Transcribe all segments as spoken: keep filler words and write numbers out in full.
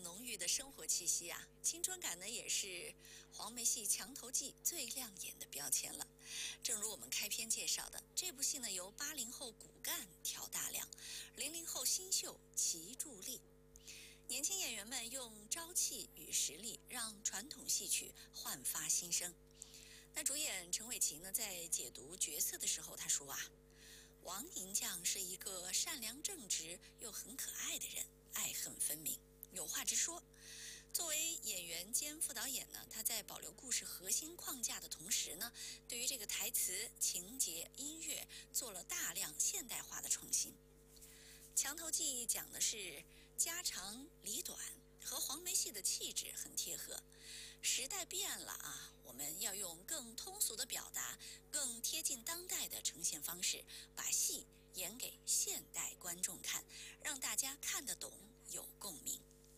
浓郁的生活气息啊，青春感呢也是黄梅戏墙头记最亮眼的标签了。正如我们开篇介绍的，这部戏呢由八零后骨干挑大梁，零零后新秀齐助力。年轻演员们用朝气与实力，让传统戏曲焕发新生。那主演陈伟霆呢，在解读角色的时候，他说啊，王银匠是一个善良正直又很可爱的人，爱恨分明，有话直说。作为演员兼副导演呢，他在保留故事核心框架的同时呢，对于这个台词、情节、音乐做了大量现代化的创新。墙头记讲的是家长里短，和黄梅戏的气质很贴合。时代变了啊，我们要用更通俗的表达，更贴近当代的呈现方式，把戏演给现代观众看，让大家看得懂，有共鸣。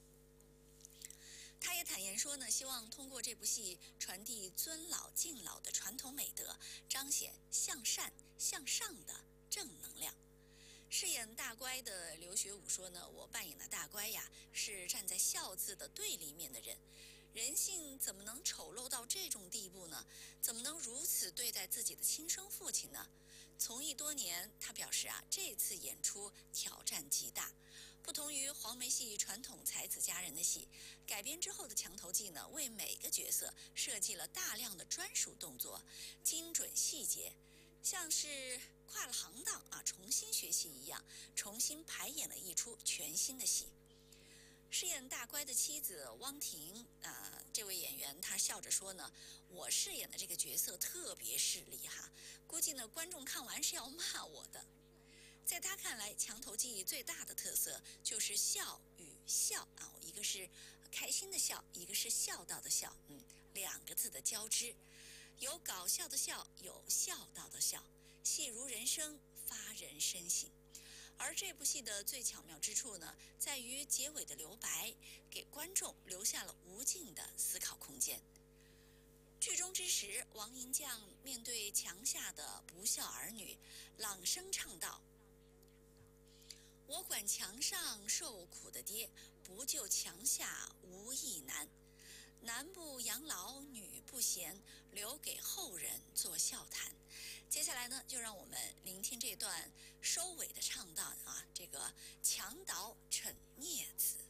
他也坦言说呢，希望通过这部戏传递尊老敬老的传统美德，彰显向善向上的正能量。饰演大乖的刘学武说呢，我扮演的大乖呀，是站在孝字的对立面的人。人性怎么能丑陋到这种地步呢？怎么能如此对待自己的亲生父亲呢？从艺多年，他表示啊，这次演出挑战极大。不同于黄梅戏传统才子佳人的戏，改编之后的墙头记呢，为每个角色设计了大量的专属动作，精准细节，像是跨了行当啊，重新学习一样，重新排演了一出全新的戏。饰演大乖的妻子汪婷，呃，这位演员她笑着说呢，我饰演的这个角色特别势利哈，估计呢观众看完是要骂我的。在他看来，墙头记最大的特色就是笑与笑啊，一个是开心的笑，一个是孝道的孝，嗯，两个字的交织，有搞笑的笑，有孝道的孝，戏如人生，发人深省。而这部戏的最巧妙之处呢，在于结尾的留白，给观众留下了无尽的思考空间。剧中之时，王银匠面对墙下的不孝儿女，朗声唱道：我管墙上受苦的爹，不救墙下无义男。男不养老，女不贤，留给后人做笑谈。接下来呢，就让我们聆听这段收尾的唱段啊，这个墙倒惩孽子。